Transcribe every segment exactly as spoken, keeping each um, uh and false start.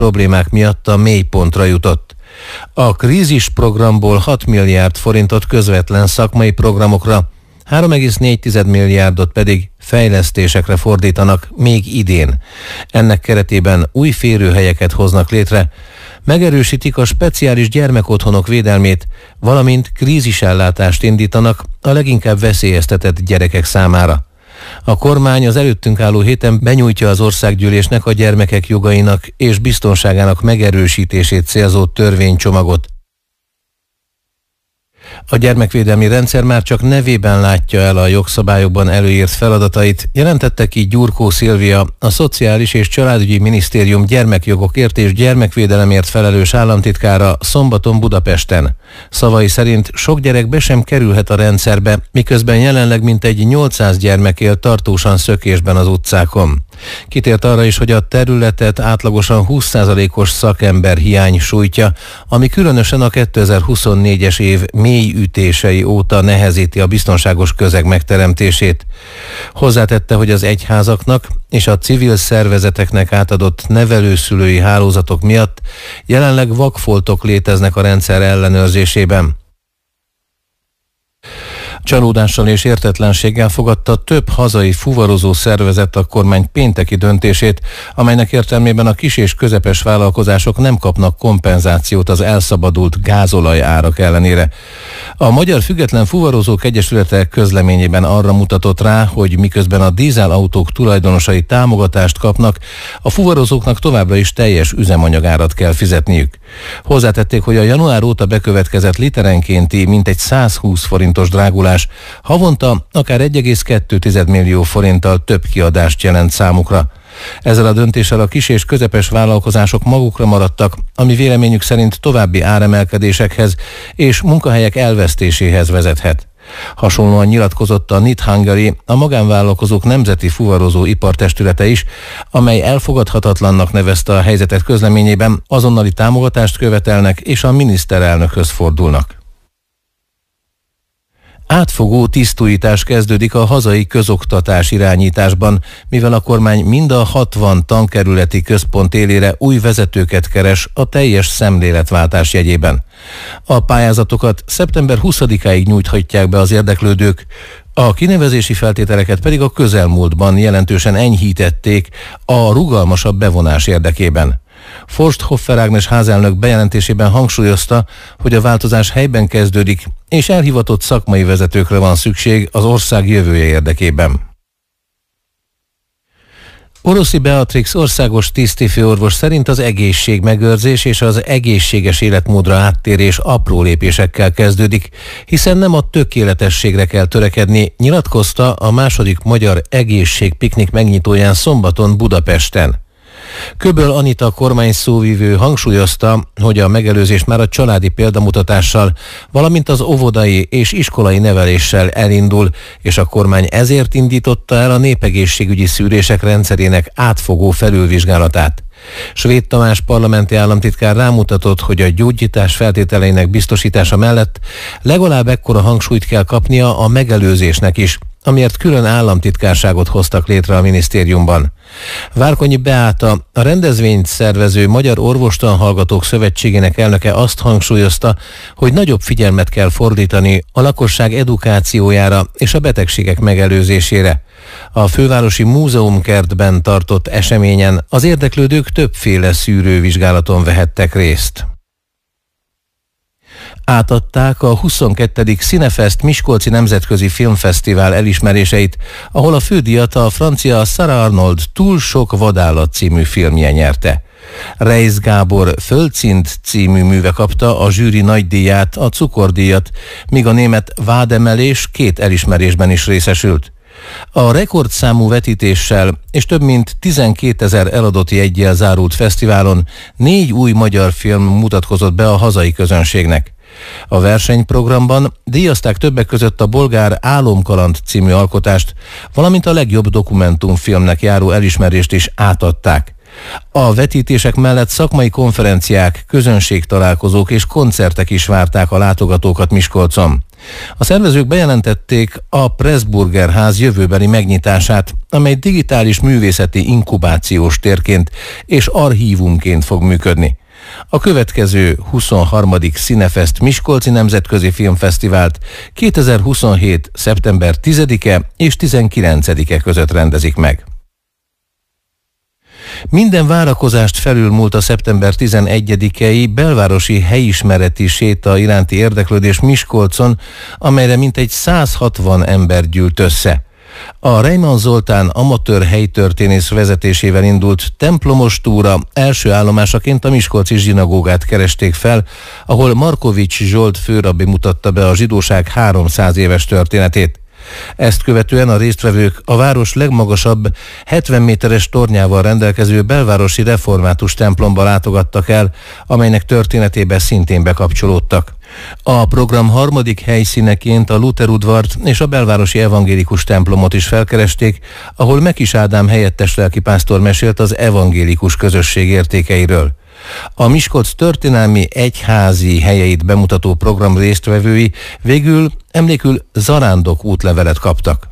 problémák miatt a mélypontra jutott. A krízis programból hat milliárd forintot közvetlen szakmai programokra, három egész négy milliárdot pedig fejlesztésekre fordítanak még idén. Ennek keretében új férőhelyeket hoznak létre, megerősítik a speciális gyermekotthonok védelmét, valamint krízisellátást indítanak a leginkább veszélyeztetett gyerekek számára. A kormány az előttünk álló héten benyújtja az országgyűlésnek a gyermekek jogainak és biztonságának megerősítését célzó törvénycsomagot. A gyermekvédelmi rendszer már csak nevében látja el a jogszabályokban előírt feladatait, jelentette ki Gyurkó Szilvia, a Szociális és Családügyi Minisztérium gyermekjogokért és gyermekvédelemért felelős államtitkára szombaton Budapesten. Szavai szerint sok gyerek be sem kerülhet a rendszerbe, miközben jelenleg mintegy nyolcszáz gyermek él tartósan szökésben az utcákon. Kitért arra is, hogy a területet átlagosan húsz százalékos szakember hiány sújtja, ami különösen a kétezer-huszonnégyes év mély ütései óta nehezíti a biztonságos közeg megteremtését. Hozzátette, hogy az egyházaknak és a civil szervezeteknek átadott nevelőszülői hálózatok miatt jelenleg vakfoltok léteznek a rendszer ellenőrzésében. Csalódással és értetlenséggel fogadta több hazai fuvarozó szervezet a kormány pénteki döntését, amelynek értelmében a kis és közepes vállalkozások nem kapnak kompenzációt az elszabadult gázolaj árak ellenére. A Magyar Független Fuvarozók Egyesülete közleményében arra mutatott rá, hogy miközben a dízelautók tulajdonosai támogatást kapnak, a fuvarozóknak továbbra is teljes üzemanyagárat kell fizetniük. Hozzátették, hogy a január óta bekövetkezett literenkénti mintegy százhúsz forintos drágulás havonta akár egy egész kettő millió forinttal több kiadást jelent számukra. Ezzel a döntéssel a kis és közepes vállalkozások magukra maradtak, ami véleményük szerint további áremelkedésekhez és munkahelyek elvesztéséhez vezethet. Hasonlóan nyilatkozott a Knit Hungary, a magánvállalkozók nemzeti fuvarozó ipartestülete is, amely elfogadhatatlannak nevezte a helyzetet közleményében, azonnali támogatást követelnek és a miniszterelnökhöz fordulnak. Átfogó tisztújítás kezdődik a hazai közoktatás irányításban, mivel a kormány mind a hatvan tankerületi központ élére új vezetőket keres a teljes szemléletváltás jegyében. A pályázatokat szeptember huszadikáig nyújthatják be az érdeklődők, a kinevezési feltételeket pedig a közelmúltban jelentősen enyhítették a rugalmasabb bevonás érdekében. Forsthoffer Ágnes házelnök bejelentésében hangsúlyozta, hogy a változás helyben kezdődik, és elhivatott szakmai vezetőkre van szükség az ország jövője érdekében. Oroszi Beatrix országos tisztifőorvos szerint az egészségmegőrzés és az egészséges életmódra áttérés apró lépésekkel kezdődik, hiszen nem a tökéletességre kell törekedni, nyilatkozta a második magyar egészségpiknik megnyitóján szombaton Budapesten. Köböl Anita kormány szóvivő hangsúlyozta, hogy a megelőzés már a családi példamutatással, valamint az óvodai és iskolai neveléssel elindul, és a kormány ezért indította el a népegészségügyi szűrések rendszerének átfogó felülvizsgálatát. Svéd Tamás parlamenti államtitkár rámutatott, hogy a gyógyítás feltételeinek biztosítása mellett legalább ekkora hangsúlyt kell kapnia a megelőzésnek is, amiért külön államtitkárságot hoztak létre a minisztériumban. Várkonyi Beáta, a rendezvényt szervező Magyar Orvostanhallgatók Szövetségének elnöke azt hangsúlyozta, hogy nagyobb figyelmet kell fordítani a lakosság edukációjára és a betegségek megelőzésére. A fővárosi múzeumkertben tartott eseményen az érdeklődők többféle szűrővizsgálaton vehettek részt. Átadták a huszonkettedik Cinefest Miskolci Nemzetközi Filmfesztivál elismeréseit, ahol a fődíjat a francia Sarah Arnold Túl sok vadállat című filmje nyerte. Reisz Gábor Földszint című műve kapta a zsűri nagydíját, a cukordíjat, míg a német Vádemelés két elismerésben is részesült. A rekordszámú vetítéssel és több mint tizenkétezer eladott jeggyel zárult fesztiválon négy új magyar film mutatkozott be a hazai közönségnek. A versenyprogramban díjazták többek között a bolgár Álomkaland című alkotást, valamint a legjobb dokumentumfilmnek járó elismerést is átadták. A vetítések mellett szakmai konferenciák, közönségtalálkozók és koncertek is várták a látogatókat Miskolcon. A szervezők bejelentették a Pressburger ház jövőbeli megnyitását, amely digitális művészeti inkubációs térként és archívumként fog működni. A következő huszonharmadik Cinefest Miskolci Nemzetközi Filmfesztivált kétezer-huszonhét. szeptember tizedike és tizenkilencedike között rendezik meg. Minden várakozást felülmúlt a szeptember tizenegyedikei belvárosi helyismereti séta iránti érdeklődés Miskolcon, amelyre mintegy száz hatvan ember gyűlt össze. A Reimann Zoltán amatőr helytörténész vezetésével indult templomos túra első állomásaként a miskolci zsinagógát keresték fel, ahol Markovics Zsolt főrabbi mutatta be a zsidóság háromszáz éves történetét. Ezt követően a résztvevők a város legmagasabb hetven méteres tornyával rendelkező belvárosi református templomba látogattak el, amelynek történetébe szintén bekapcsolódtak. A program harmadik helyszíneként a Luther udvart és a belvárosi evangélikus templomot is felkeresték, ahol Mekis Ádám helyettes lelkipásztor mesélt az evangélikus közösség értékeiről. A Miskolc történelmi egyházi helyeit bemutató program résztvevői végül emlékül zarándok útlevelet kaptak.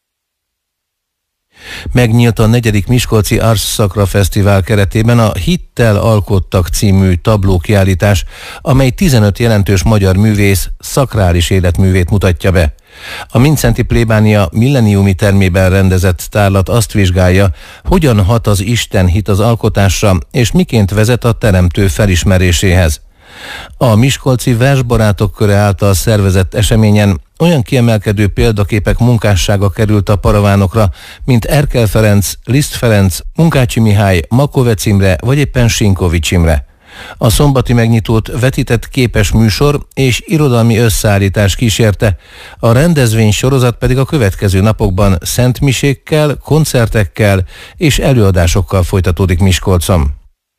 Megnyílt a negyedik Miskolci Ars Sacra Fesztivál keretében a Hittel alkottak című tablókiállítás, amely tizenöt jelentős magyar művész szakrális életművét mutatja be. A Mindszenty plébánia milleniumi termében rendezett tárlat azt vizsgálja, hogyan hat az Isten hit az alkotásra, és miként vezet a teremtő felismeréséhez. A miskolci versbarátok köre által szervezett eseményen olyan kiemelkedő példaképek munkássága került a paravánokra, mint Erkel Ferenc, Liszt Ferenc, Munkácsi Mihály, Makovec Imre vagy éppen Sinkovics Imre. A szombati megnyitót vetített képes műsor és irodalmi összeállítás kísérte, a rendezvény sorozat pedig a következő napokban szentmisékkel, koncertekkel és előadásokkal folytatódik Miskolcon.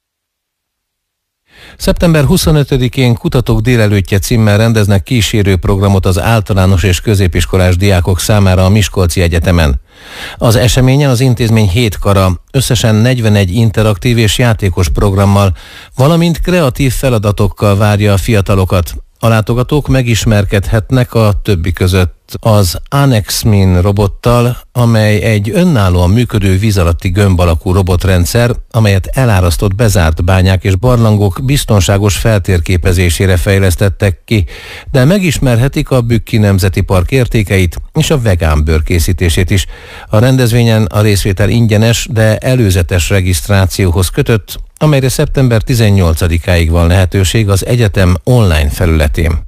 szeptember huszonötödikén Kutatók délelőttje címmel rendeznek kísérő programot az általános és középiskolás diákok számára a Miskolci Egyetemen. Az eseményen az intézmény hét kara, összesen negyvenegy interaktív és játékos programmal, valamint kreatív feladatokkal várja a fiatalokat. A látogatók megismerkedhetnek a többi között az Anexmin robottal, amely egy önállóan működő víz alatti gömb alakú robotrendszer, amelyet elárasztott bezárt bányák és barlangok biztonságos feltérképezésére fejlesztettek ki, de megismerhetik a Bükki Nemzeti Park értékeit és a vegán bőr készítését is. A rendezvényen a részvétel ingyenes, de előzetes regisztrációhoz kötött, amelyre szeptember tizennyolcadikáig van lehetőség az egyetem online felületén.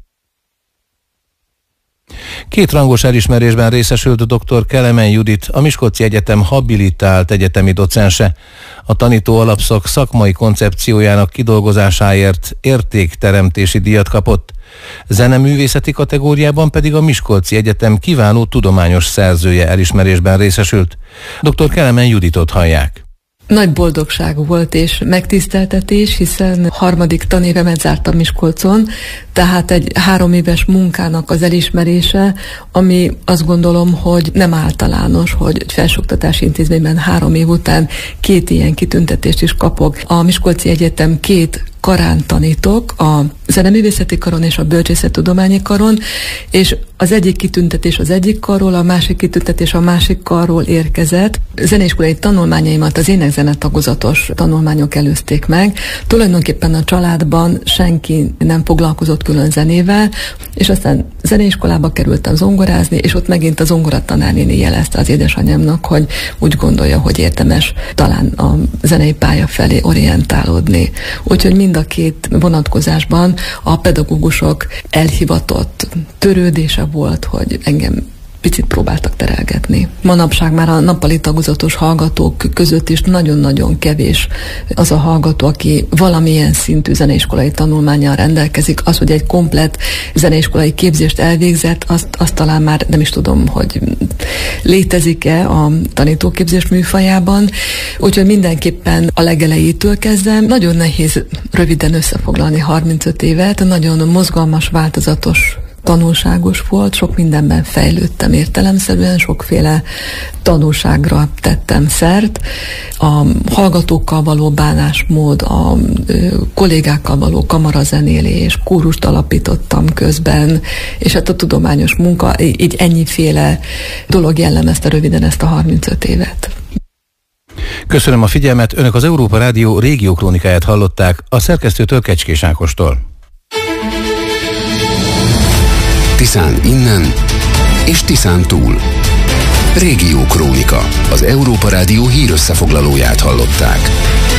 Két rangos elismerésben részesült dr. Kelemen Judit, a Miskolci Egyetem habilitált egyetemi docense. A tanító alapszak szakmai koncepciójának kidolgozásáért értékteremtési díjat kapott. Zeneművészeti kategóriában pedig a Miskolci Egyetem kiváló tudományos szerzője elismerésben részesült. dr. Kelemen Juditot hallják. Nagy boldogság volt és megtiszteltetés, hiszen harmadik tanévemet zártam Miskolcon, tehát egy három éves munkának az elismerése, ami azt gondolom, hogy nem általános, hogy egy felsőoktatási intézményben három év után két ilyen kitüntetést is kapok. A Miskolci Egyetem két karán tanítok, a zeneművészeti karon és a bölcsészettudományi karon, és az egyik kitüntetés az egyik karról, a másik kitüntetés a másik karról érkezett. Zeneiskolai tanulmányaimat az énekzene tagozatos tanulmányok előzték meg. Tulajdonképpen a családban senki nem foglalkozott külön zenével, és aztán zeneiskolába kerültem zongorázni, és ott megint a zongoratanárnéni jelezte az édesanyámnak, hogy úgy gondolja, hogy érdemes talán a zenei pálya felé orientálódni. Úgyhogy mind a két vonatkozásban a pedagógusok elhivatott törődése volt, hogy engem picit próbáltak terelgetni. Manapság már a nappali tagozatos hallgatók között is nagyon-nagyon kevés az a hallgató, aki valamilyen szintű zeneiskolai tanulmánnyal rendelkezik. Az, hogy egy komplett zeneiskolai képzést elvégzett, azt, azt talán már nem is tudom, hogy létezik-e a tanítóképzés műfajában. Úgyhogy mindenképpen a legelejétől kezdem. Nagyon nehéz röviden összefoglalni harmincöt évet, nagyon mozgalmas, változatos tanulságos volt, sok mindenben fejlődtem értelemszerűen, sokféle tanulságra tettem szert. A hallgatókkal való bánásmód, a kollégákkal való kamarazenélés, kórust alapítottam közben, és hát a tudományos munka, így ennyiféle dolog jellemezte röviden ezt a harmincöt évet. Köszönöm a figyelmet, Önök az Európa Rádió régiókrónikáját hallották, a szerkesztőtől Kecskés Ákostól. Tiszán innen és Tiszán túl. Régiókrónika, az Európa Rádió hírösszefoglalóját hallották.